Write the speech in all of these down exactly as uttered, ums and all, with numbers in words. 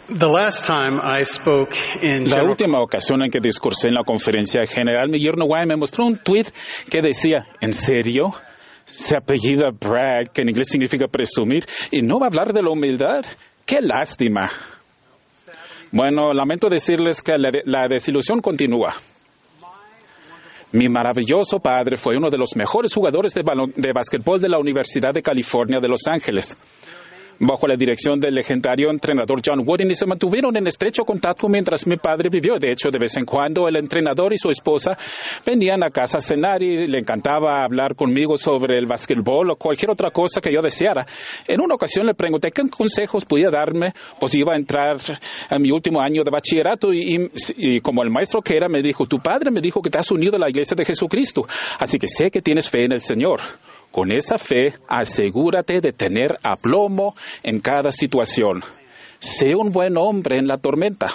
The last time I spoke in La General última ocasión en que discursé en la conferencia general, mi yerno Wyatt me mostró un tuit que decía, ¿en serio? Se apellida brag, que en inglés significa presumir, y no va a hablar de la humildad. ¡Qué lástima! Bueno, lamento decirles que la, la desilusión continúa. Mi maravilloso padre fue uno de los mejores jugadores de, balon, de básquetbol de la Universidad de California de Los Ángeles. Bajo la dirección del legendario entrenador John Wooden, y se mantuvieron en estrecho contacto mientras mi padre vivió. De hecho, de vez en cuando el entrenador y su esposa venían a casa a cenar y le encantaba hablar conmigo sobre el básquetbol o cualquier otra cosa que yo deseara. En una ocasión le pregunté qué consejos podía darme, pues iba a entrar a mi último año de bachillerato y, y, y como el maestro que era me dijo, tu padre me dijo que te has unido a la iglesia de Jesucristo, así que sé que tienes fe en el Señor. Con esa fe, asegúrate de tener aplomo en cada situación. Sé un buen hombre en la tormenta.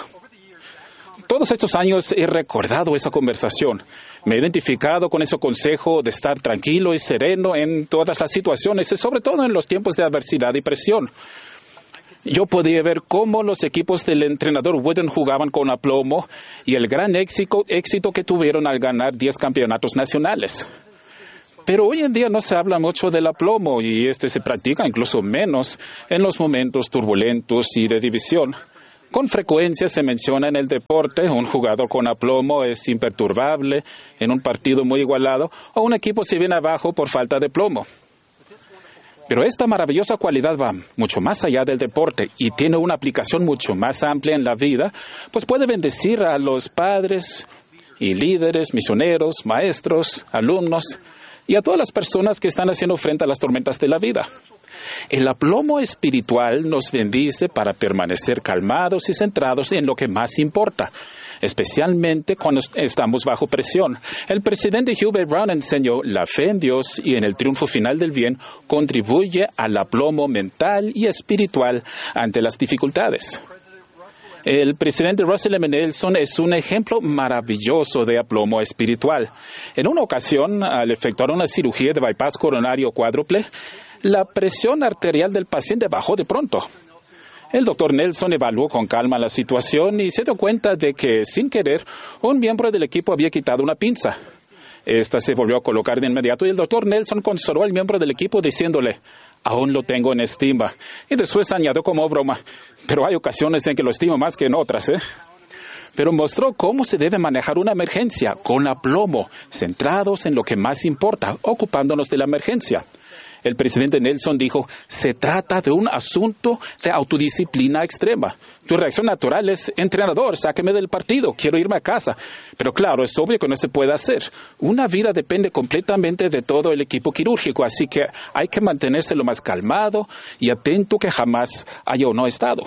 Todos estos años he recordado esa conversación. Me he identificado con ese consejo de estar tranquilo y sereno en todas las situaciones, y sobre todo en los tiempos de adversidad y presión. Yo podía ver cómo los equipos del entrenador Wooden jugaban con aplomo y el gran éxito, éxito que tuvieron al ganar diez campeonatos nacionales. Pero hoy en día no se habla mucho del aplomo y este se practica incluso menos en los momentos turbulentos y de división. Con frecuencia se menciona en el deporte un jugador con aplomo es imperturbable en un partido muy igualado o un equipo se viene abajo por falta de plomo. Pero esta maravillosa cualidad va mucho más allá del deporte y tiene una aplicación mucho más amplia en la vida, pues puede bendecir a los padres y líderes, misioneros, maestros, alumnos y a todas las personas que están haciendo frente a las tormentas de la vida. El aplomo espiritual nos bendice para permanecer calmados y centrados en lo que más importa, especialmente cuando estamos bajo presión. El presidente Hubert Brown enseñó la fe en Dios y en el triunfo final del bien contribuye al aplomo mental y espiritual ante las dificultades. El presidente Russell M. Nelson es un ejemplo maravilloso de aplomo espiritual. En una ocasión, al efectuar una cirugía de bypass coronario cuádruple, la presión arterial del paciente bajó de pronto. El doctor Nelson evaluó con calma la situación y se dio cuenta de que, sin querer, un miembro del equipo había quitado una pinza. Esta se volvió a colocar de inmediato y el doctor Nelson consoló al miembro del equipo diciéndole, aún lo tengo en estima. Y después añadió como broma, pero hay ocasiones en que lo estimo más que en otras, ¿eh? Pero mostró cómo se debe manejar una emergencia, con aplomo, centrados en lo que más importa, ocupándonos de la emergencia. El presidente Nelson dijo, se trata de un asunto de autodisciplina extrema. Tu reacción natural es, entrenador, sáqueme del partido, quiero irme a casa. Pero claro, es obvio que no se puede hacer. Una vida depende completamente de todo el equipo quirúrgico, así que hay que mantenerse lo más calmado y atento que jamás haya o no estado.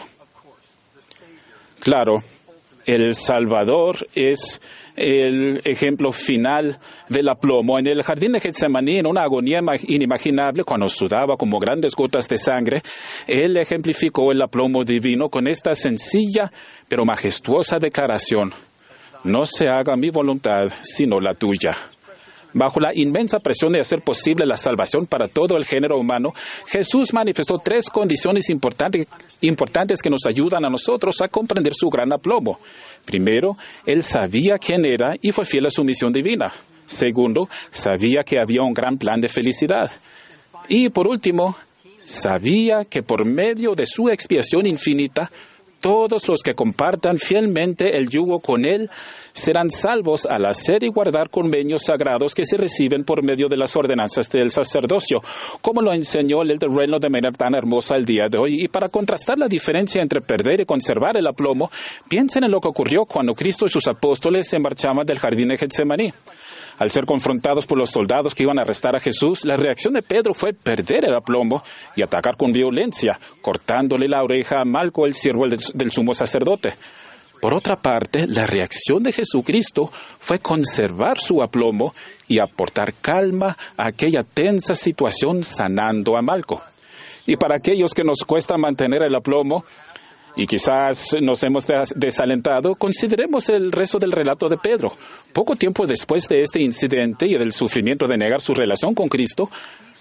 Claro, el Salvador es el ejemplo final del aplomo. En el jardín de Getsemaní, en una agonía inimaginable, cuando sudaba como grandes gotas de sangre, él ejemplificó el aplomo divino con esta sencilla pero majestuosa declaración: no se haga mi voluntad, sino la tuya. Bajo la inmensa presión de hacer posible la salvación para todo el género humano, Jesús manifestó tres condiciones importantes, importantes que nos ayudan a nosotros a comprender su gran aplomo. Primero, Él sabía quién era y fue fiel a su misión divina. Segundo, sabía que había un gran plan de felicidad. Y por último, sabía que por medio de su expiación infinita, todos los que compartan fielmente el yugo con Él serán salvos al hacer y guardar convenios sagrados que se reciben por medio de las ordenanzas del sacerdocio, como lo enseñó el Elder Reynolds de manera tan hermosa el día de hoy. Y para contrastar la diferencia entre perder y conservar el aplomo, piensen en lo que ocurrió cuando Cristo y sus apóstoles se marchaban del jardín de Getsemaní. Al ser confrontados por los soldados que iban a arrestar a Jesús, la reacción de Pedro fue perder el aplomo y atacar con violencia, cortándole la oreja a Malco, el siervo del sumo sacerdote. Por otra parte, la reacción de Jesucristo fue conservar su aplomo y aportar calma a aquella tensa situación, sanando a Malco. Y para aquellos que nos cuesta mantener el aplomo, y quizás nos hemos desalentado, consideremos el resto del relato de Pedro. Poco tiempo después de este incidente y del sufrimiento de negar su relación con Cristo,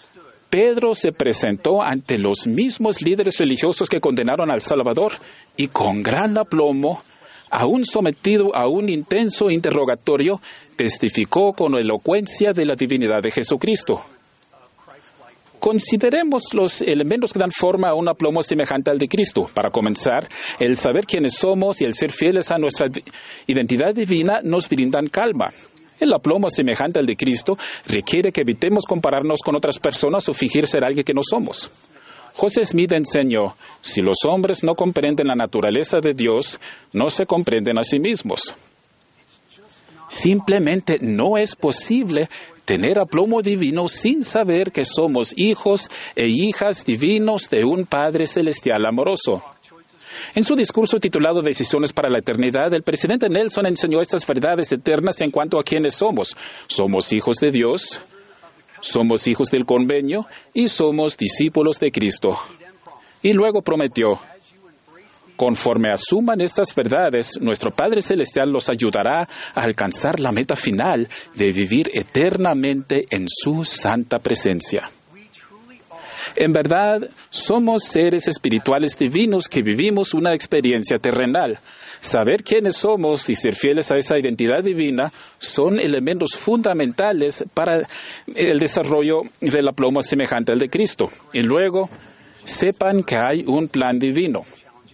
Pedro se presentó ante los mismos líderes religiosos que condenaron al Salvador y con gran aplomo, aún sometido a un intenso interrogatorio, testificó con elocuencia de la divinidad de Jesucristo. Consideremos los elementos que dan forma a un aplomo semejante al de Cristo. Para comenzar, el saber quiénes somos y el ser fieles a nuestra identidad divina nos brindan calma. El aplomo semejante al de Cristo requiere que evitemos compararnos con otras personas o fingir ser alguien que no somos. José Smith enseñó, si los hombres no comprenden la naturaleza de Dios, no se comprenden a sí mismos. Simplemente no es posible tener aplomo divino sin saber que somos hijos e hijas divinos de un Padre Celestial amoroso. En su discurso titulado Decisiones para la Eternidad, el presidente Nelson enseñó estas verdades eternas en cuanto a quiénes somos. Somos hijos de Dios, somos hijos del convenio y somos discípulos de Cristo. Y luego prometió, conforme asuman estas verdades, nuestro Padre Celestial los ayudará a alcanzar la meta final de vivir eternamente en su santa presencia. En verdad, somos seres espirituales divinos que vivimos una experiencia terrenal. Saber quiénes somos y ser fieles a esa identidad divina son elementos fundamentales para el desarrollo del aplomo semejante al de Cristo. Y luego, sepan que hay un plan divino.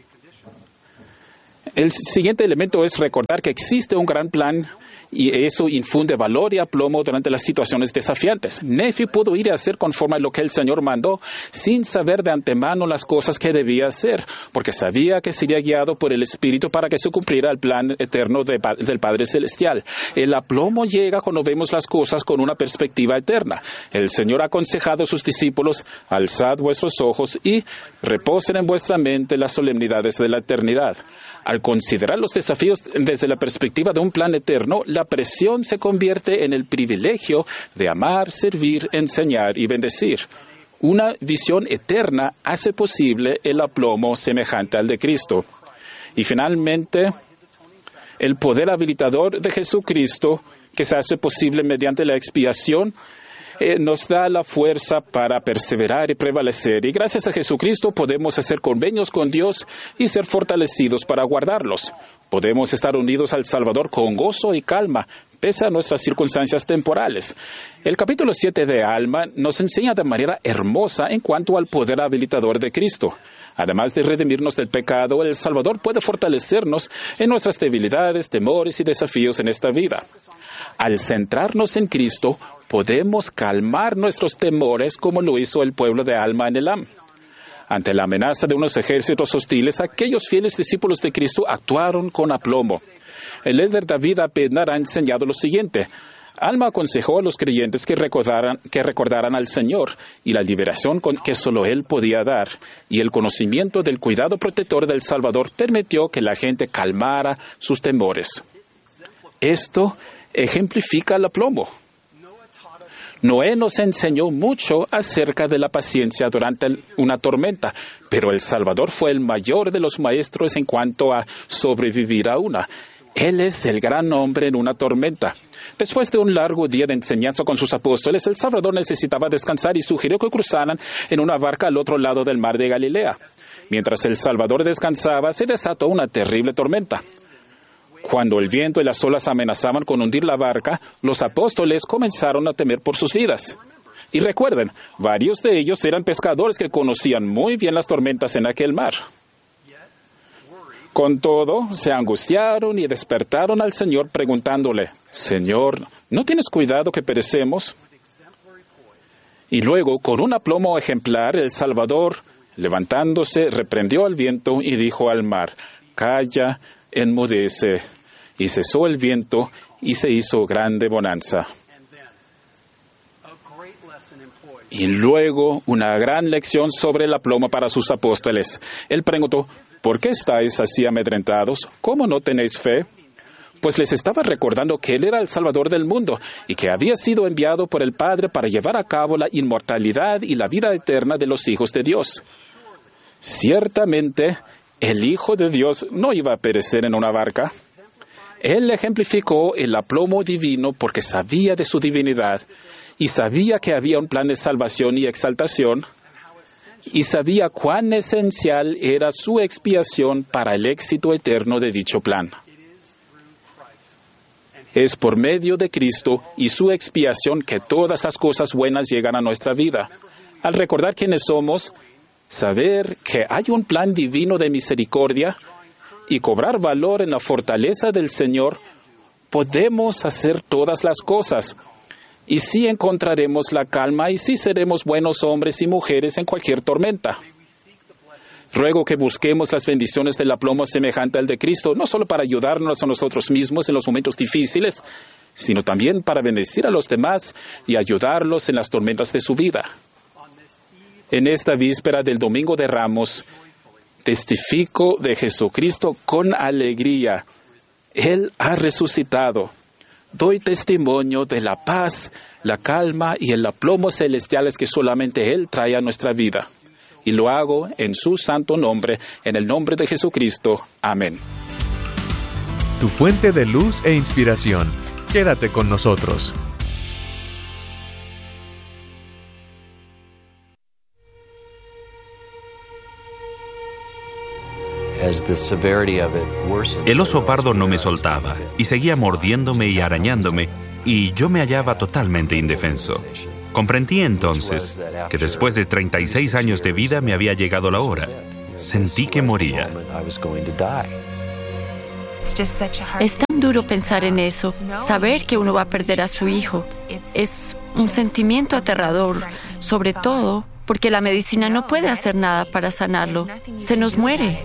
El siguiente elemento es recordar que existe un gran plan y eso infunde valor y aplomo durante las situaciones desafiantes. Nefi pudo ir a hacer conforme a lo que el Señor mandó sin saber de antemano las cosas que debía hacer, porque sabía que sería guiado por el Espíritu para que se cumpliera el plan eterno de, del Padre Celestial. El aplomo llega cuando vemos las cosas con una perspectiva eterna. El Señor ha aconsejado a sus discípulos, alzad vuestros ojos y reposen en vuestra mente las solemnidades de la eternidad. Al considerar los desafíos desde la perspectiva de un plan eterno, la presión se convierte en el privilegio de amar, servir, enseñar y bendecir. Una visión eterna hace posible el aplomo semejante al de Cristo. Y finalmente, el poder habilitador de Jesucristo, que se hace posible mediante la expiación, Eh, nos da la fuerza para perseverar y prevalecer. Y gracias a Jesucristo podemos hacer convenios con Dios y ser fortalecidos para guardarlos. Podemos estar unidos al Salvador con gozo y calma, pese a nuestras circunstancias temporales. El capítulo siete de Alma nos enseña de manera hermosa en cuanto al poder habilitador de Cristo. Además de redimirnos del pecado, el Salvador puede fortalecernos en nuestras debilidades, temores y desafíos en esta vida. Al centrarnos en Cristo, podemos calmar nuestros temores como lo hizo el pueblo de Alma en Elam. Ante la amenaza de unos ejércitos hostiles, aquellos fieles discípulos de Cristo actuaron con aplomo. El líder David Abednar ha enseñado lo siguiente. Alma aconsejó a los creyentes que recordaran, que recordaran al Señor y la liberación con que solo Él podía dar, y el conocimiento del cuidado protector del Salvador permitió que la gente calmara sus temores. Esto ejemplifica el aplomo. Noé nos enseñó mucho acerca de la paciencia durante una tormenta, pero el Salvador fue el mayor de los maestros en cuanto a sobrevivir a una. Él es el gran hombre en una tormenta. Después de un largo día de enseñanza con sus apóstoles, el Salvador necesitaba descansar y sugirió que cruzaran en una barca al otro lado del mar de Galilea. Mientras el Salvador descansaba, se desató una terrible tormenta. Cuando el viento y las olas amenazaban con hundir la barca, los apóstoles comenzaron a temer por sus vidas. Y recuerden, varios de ellos eran pescadores que conocían muy bien las tormentas en aquel mar. Con todo, se angustiaron y despertaron al Señor preguntándole, «Señor, ¿no tienes cuidado que perecemos?» Y luego, con un aplomo ejemplar, el Salvador, levantándose, reprendió al viento y dijo al mar, «Calla, enmudece». Y cesó el viento y se hizo grande bonanza. Y luego una gran lección sobre el aplomo para sus apóstoles. Él preguntó, ¿por qué estáis así amedrentados? ¿Cómo no tenéis fe? Pues les estaba recordando que Él era el Salvador del mundo y que había sido enviado por el Padre para llevar a cabo la inmortalidad y la vida eterna de los hijos de Dios. Ciertamente, el Hijo de Dios no iba a perecer en una barca. Él ejemplificó el aplomo divino porque sabía de su divinidad y sabía que había un plan de salvación y exaltación, y sabía cuán esencial era su expiación para el éxito eterno de dicho plan. Es por medio de Cristo y su expiación que todas las cosas buenas llegan a nuestra vida. Al recordar quiénes somos, saber que hay un plan divino de misericordia y cobrar valor en la fortaleza del Señor, podemos hacer todas las cosas. Y sí encontraremos la calma y sí seremos buenos hombres y mujeres en cualquier tormenta. Ruego que busquemos las bendiciones del aplomo semejante al de Cristo, no solo para ayudarnos a nosotros mismos en los momentos difíciles, sino también para bendecir a los demás y ayudarlos en las tormentas de su vida. En esta víspera del Domingo de Ramos, testifico de Jesucristo con alegría. Él ha resucitado. Doy testimonio de la paz, la calma y el aplomo celestiales que solamente Él trae a nuestra vida. Y lo hago en su santo nombre, en el nombre de Jesucristo. Amén. Tu fuente de luz e inspiración. Quédate con nosotros. El oso pardo no me soltaba y seguía mordiéndome y arañándome, y yo me hallaba totalmente indefenso. Comprendí entonces que después de treinta y seis años de vida me había llegado la hora. Sentí que moría. Es tan duro pensar en eso, saber que uno va a perder a su hijo. Es un sentimiento aterrador, sobre todo porque la medicina no puede hacer nada para sanarlo. Se nos muere.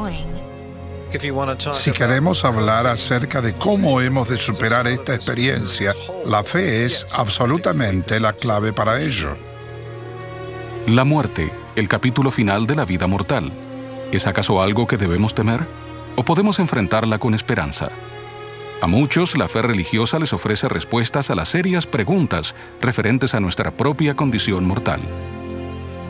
Si queremos hablar acerca de cómo hemos de superar esta experiencia, la fe es absolutamente la clave para ello. La muerte, el capítulo final de la vida mortal. ¿Es acaso algo que debemos temer? ¿O podemos enfrentarla con esperanza? A muchos, la fe religiosa les ofrece respuestas a las serias preguntas referentes a nuestra propia condición mortal.